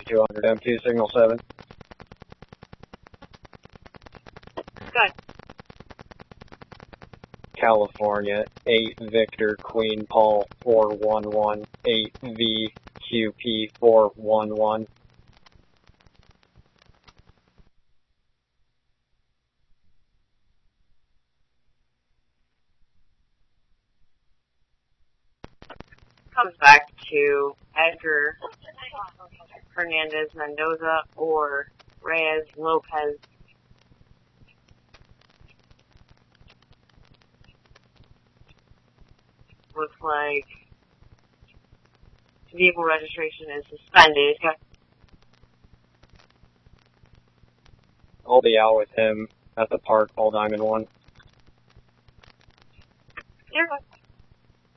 5200 M2 signal 7. Good. California 8 Victor Queen Paul 411 8 VQP 411. Comes back to Edgar Hernandez Mendoza or Reyes Lopez. Looks like vehicle registration is suspended. I'll be out with him at the park, Paul Diamond 1. You're good.